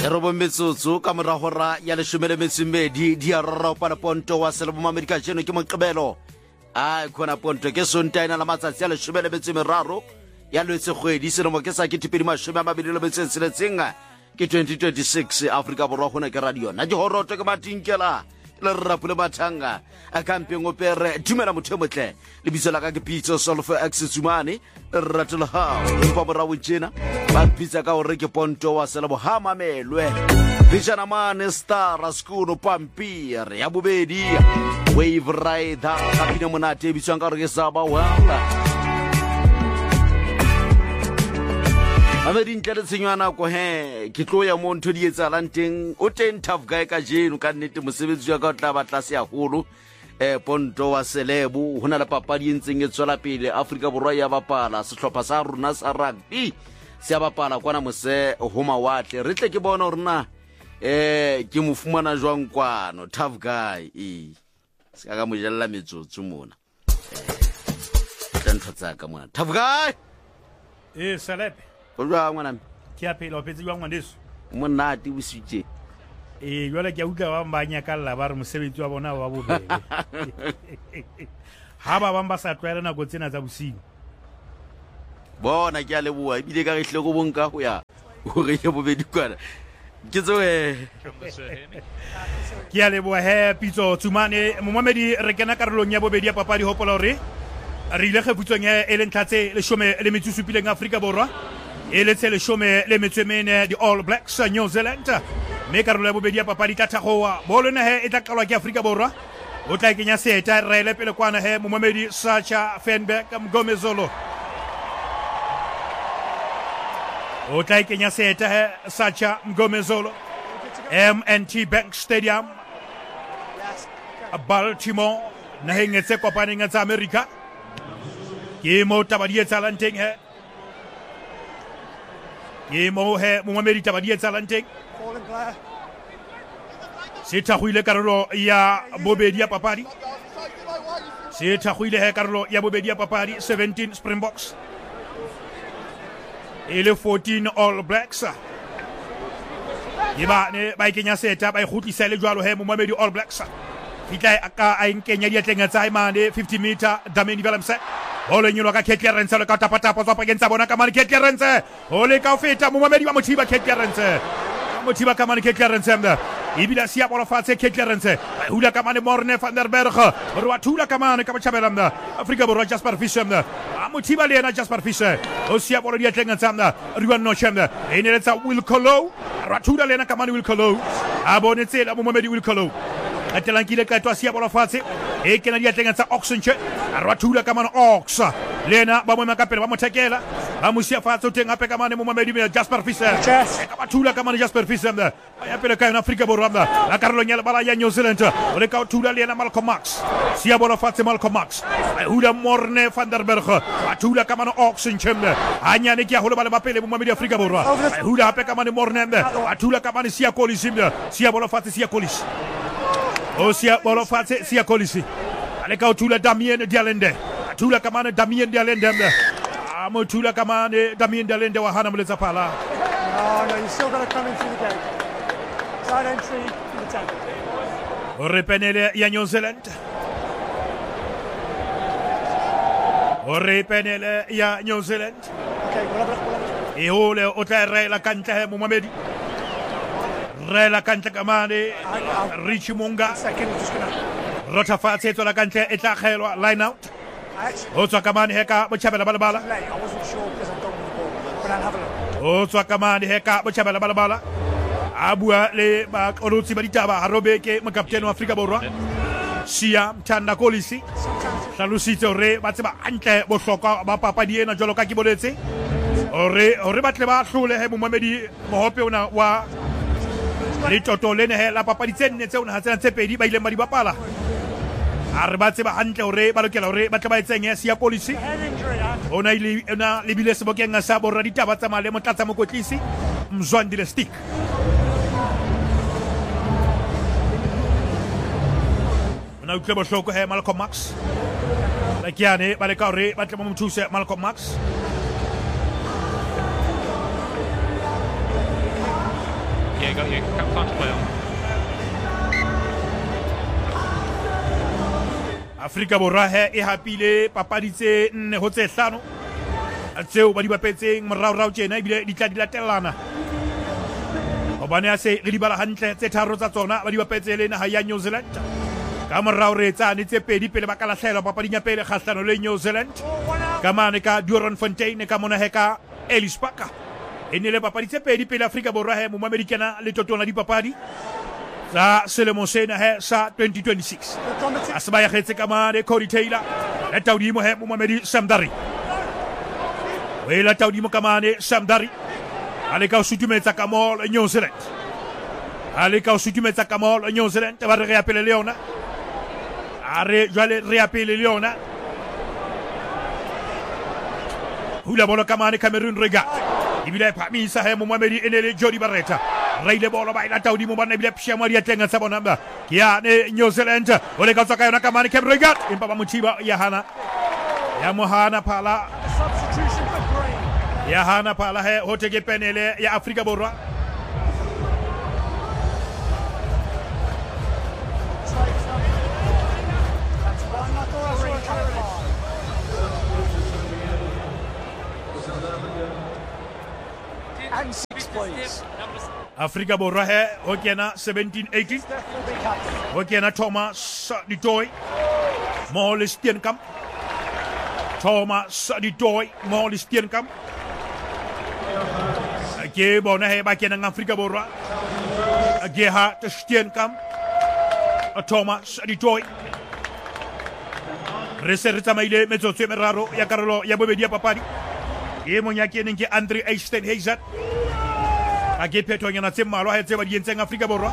Lerobo metsotso ka moragora ya leshomele metsumedi di a rrapa ponto wa selemo America jeno ke Moqebelo a khona ponto ke Sontaina la matsatsi ya leshomele metsumeraro ya lwetse kgwedi selemo ke sa ke tipedi mashome a mabedi le metso tseletsenga ke 2026 Africa borwa gona ke radio na di horoto ke matinkela le rapule mathanga a kampeng opere dumela motho motle le bitso la ka ke Pitso Solfo Exitsumane ratela ha empa bora o tjena ba pitsa ka hore ke ponto wa selebo ha mamelwe bijana mane star skuno pampir ya bobedi wave rider kapina monate bitswang ka hore ke Saba wala Amedin tlele tsenyana ko he ke tlo ya mo ntho di etsalang teng o teng tough guy ka jeno ka nnete mosebetsi wa ka o tla ba tlase ya holo ponto wa selebo hona le papadi entseng e tswela pele Africa borwa ya bapala sehlopha sa rona sa rugby se ya bapala kwana mose ho mawatle re tle ke bona hore na ke mo fumana jwang kwano tough guy se ka mo jella metsotso mona ntho tsa ka mona tough guy Salepe Olwa ngwana ke a phela o phetse jwang ngwaneso monate busitse jwale ke a utlwa ba mbanya ka lla ba re mosebetsi wa bona wa bobebe ha ba bang ba sa tlwaela nako tsena tsa bosigo bona ke a leboa ebile ka re hloko bonka ho ya ho re ye bobedi kwana ke tsoe ke a leboa he Pitso Tsumane momamedi re kena karolong ya bobedi ya papadi hopola hore re ile kgefutsong ya elentlatse le shome le metsusupileng Afrika borwa le tse leshome le metsemene di All Blacks New Zealand me karolo ya bobedi ya papadi tla thagoa bolo na he e tla qalwa ke Afrika borwa o tla kenya seta re ile pele kwana he momamedi Sacha Fenberg Mgomezolo o tla kenya seta he Sacha Mgomezolo MNT Bank Stadium Baltimore na hengetse kopaneng tsa America ke mo tabadi etsalang teng he ke mo he momamedi tabadi etsalang teng se thagwile karolo ya bobedi ya papadi se thagwile he karolo ya bobedi ya papadi 17 Springboks le 14 All Blacks ba ne ba ikenya seta ba ikhutlisa le jwalo he momamedi All Blacks fitla ka a inkenya diatleng tsa imane 50 meter Damien Willemse ole nyolo ka Ketlerense le ka tapatapa tswa pakeng tsa bona ka mane Ketlerense ole ka feta momamedi wa mothiba Ketlerense mothiba ka mane Ketlerense mda ibila sia bola fatse Ketlerense hula ka mane Morne van der Berg re wa thula ka mane ka bachabela mda Afrika borwa Jasper Fischer mda mothiba le ena Jasper Fischer o sia bola diatleng tsa mda Ruan Nochemda ene letsa Will Kolo re wa thula le ena ka mane Will Kolo a bone tsela momamedi Will Kolo atelankile ka twa sia bola fatse e kena diatleng tsa Oxenche re wa thula ka mane Ox lena ba mo makapela ba mothekela ba mo sia fatse teng ape ka mane momamedi Jasper Fischer ka ba thula ka mane Jasper Fischer mda ya pele ka Afrika borwa mda la karolo nya bala ya New Zealand ole ka thula lena Malcolm Max sia bola fatse Malcolm Max hula Morne van der Berg ba thula ka mane Oxenche mda anyane ke ya holo bale bapele momamedi Afrika borwa hula ape ka mane Morne mda ba thula ka mane sia Kolisi mda sia bola fatse sia Kolisi Osia bolo fatse sia Kolisi ale ka utula Damien Dialende atula kamane Damien Dialende amo tula kamane Damien Dialende wa hana mletsa pala no you still got to come in through the gate side entry to the tank Repenele ya New Zealand Repenele ya New Zealand okay we'll e ole o tla re la kantla momamedi Rela kantle kamane Richie Munga Rota fatse to la kantle e tla kgelwa line out o tswa kamane he ka bochabela balabala I wasn't sure because I've gone with the ball but I'll have a look o tswa kamane he ka bochabela balabala abua le ba kolotsi ba ditaba harobeke mokaptene wa Afrika borwa Sia Mthanda Kolisi hlalositse hore ba tseba antle bohlokwa ba papadi ena jalo ka ke boletse hore batle ba hlole he momamedi mohope ona wa le totolene he la papadi tsenne tse ona hatsena tse pedi ba ile ba di bapala a re ba tseba hantle hore ba lokela hore ba tla ba etseng ya sia Kolisi ona le bile sebokeng sa borra ditaba tsa male motlatsa mokotlisi Mzwandi le stick ona utlwe bohloko he Malcolm Max la kiane ba le ka hore ba tla mo mthuse Malcolm Max Yeah, got you. Time to play on. Afrika Borwa e hapile papadi tse 4 ho tse 5 tseo ba di bapetseng morao tjena ebile di tla di latellana hobane a se re di bala hantle tse 3 tsa tsona ba di bapetse le naha ya New Zealand ka morao re tsane tse 2 pele ba ka lahlela papading ya pele kgahlano le New Zealand ka mane ka Doornfontein ka mona ka Ellis Park ene le papadi tse 2 pele Afrika Borwa mo Americana le totona di papadi sa selemo sena sa 2026 asibaya khetse ka mane Cody Taylor le taudimo mo Mohamed Samdari wela taudimo ka mane Samdari ale ka sutumetsa ka mol New Zealand ale ka sutumetsa ka mol New Zealand ba re apele le yona are jwale re apele le yona hula bolo ka mane Cameroon rega ibile phamisa mo Mohamed enele Jody Barretta raile bolo ba ila taudi mo bana bile psha mari ya tenga sabona ba ya ne New Zealand ole ka tsaka yona kamani Cameroon regat impa ba mutiba ya hana ya mohana pala Substitution for Green. ya hana pala hotege penele ya Afrika Borwa That's one. I thought I saw a colour card. And 6, please. Afrika Borwa ho kena 17-18 Steph will be captain. ho kena Thomas Ditoy mo le Steenkamp Thomas Ditoy mo le Steenkamp ke bona ba kena Afrika Borwa ke ha Steenkamp Thomas Ditoy re se re tsamaile metsotso e meraro ya karolo ya bobedi ya papadi e mo nyakeneng ke Andre Eysteinhuizen a ke phethonyana tse mmalwa ha tse ba di entseng Afrika Borwa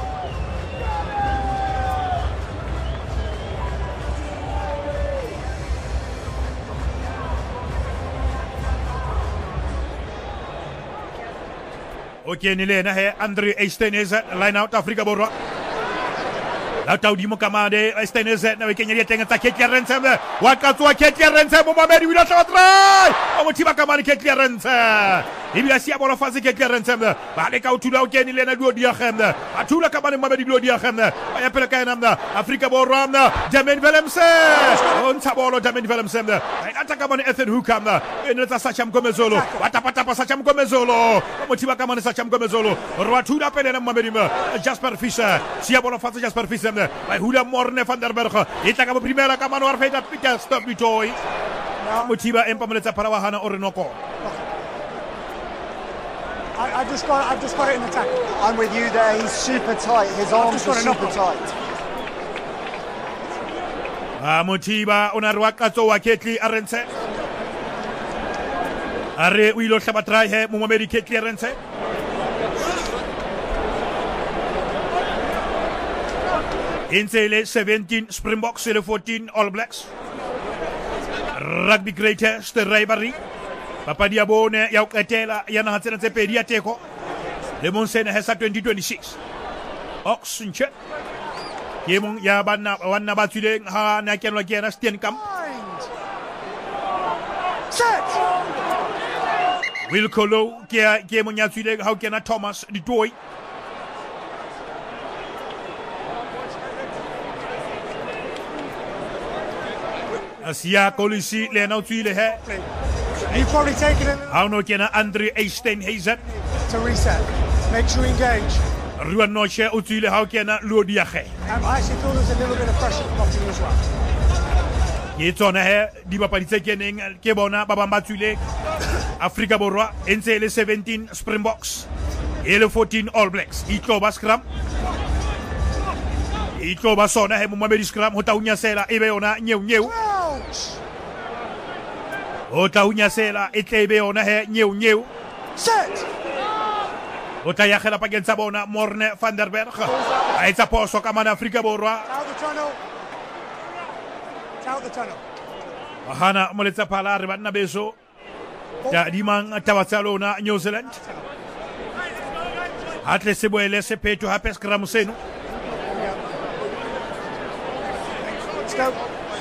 okay ni lena Andre Eysteinhuizen line out Afrika Borwa la taudimo kamade Eysteinhuizen na kenya ya tenga ta Ketlerense wakatwa Ketlerense mo Mohamed wila try o motiba kamane Ketlerense ibila sia bola faze Ketlerense ba le ka utula o keni lena do dia khemna atula kamane Mohamed do dia khemna ba ya pele kaina Afrika Borwa Damian Willemse on tabolo Damian Willemse ai ataka kamane Ethan Hukam ene tsa Sacham Gomezolo watapata pa Sacham Gomezolo motiba kamane Sacham Gomezolo rwatula pele na Mohamed Jasper Fischer sia bola faze Jasper Fischer by Hula Morne van der Berg itla ka primera ka mano arfeta Peter stop Bitoy motiba empameletsa parawahana Orenoko I've just got it in the tackle. I'm with you there. He's super tight. His arms are just got super enough. tight. motiba onarwa katso wa Ketli Arendse are wilo hlabatrai mo Mohamed Ketli Arendse Insele 17 Springboks le 14 All Blacks Rugby greatest rivalry papadi ya bone ya uketela ya na hatsena tse pedi ya teko le monsena hesa 2026 Oxenche ke mong ya bana wana ba tsileng ha na kenwa ke na Steenkamp Set! Will Kolo ke mong ya tsileng ha ke na Thomas Ditoy Asia Kolisi le na utsile You've probably taken it ha no ke na Andre Eysteinhuizen to reset. Make sure you engage. Ruan Noche utsile ha ke na Lodiage I actually thought there was a little bit of pressure from Nottingham as well. ke tsona di bapadi tse keneng ke bona ba bang ba tswile Afrika Borwa entse le 17 Springboks e le 14 All Blacks itloba scrum itloba sona mo Mohamed scrum ho taunya sela ebe yona nyeu Ouch! ho taunya sela e tlebe yona nyeu Set! o tla ya gela pakeng tsa bona Morne van der Berg a etsa poso ka mana Afrika Borwa Out the tunnel. Out the tunnel. hana moletsa phala re banna beso ya dimang tabatsa lona New Zealand atle se boele se phetho hape scrum seno Let's go.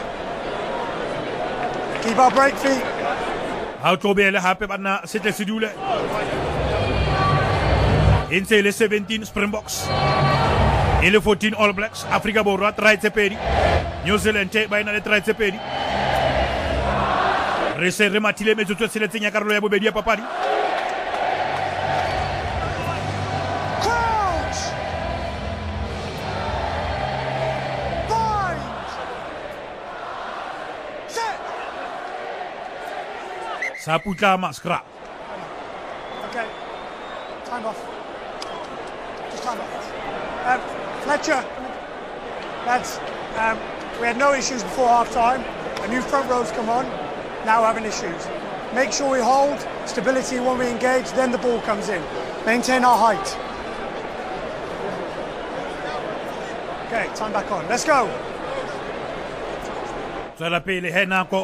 Keep our break feet. ha o tlobele hape bana se tle se dule e ntse le 17 Springboks e le 14 All Blacks. Afrika Borwa try tse pedi, New Zealand ba ina le try tse pedi. Re se re matile metsotso e tsheletseng ya karolo ya bobedi ya papadi. Saputlama scrap. Okay. Time off. Just time off. Fletcher. Lads, we had no issues before half time. A new front row's come on. Now we're having issues. Make sure we hold stability when we engage, then the ball comes in. Maintain our height. Okay, time back on. Let's go. Tswela pele he nako.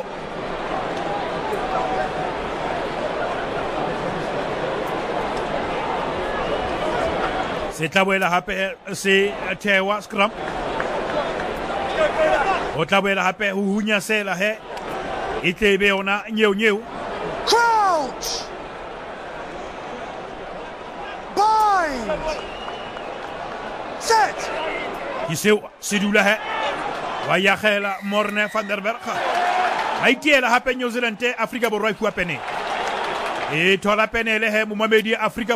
Se tla boela hape se thewa scrum. O tla boela hape ho hunya sela he. E tlebe ona nyeu. Crouch! Bind! Set! Kiseu se dula he. Wa ya khela Morne van der Berg. Hai tiela hape New Zealand Afrika Borwa e fuwa pene. E thola pene le he Momamedi Afrika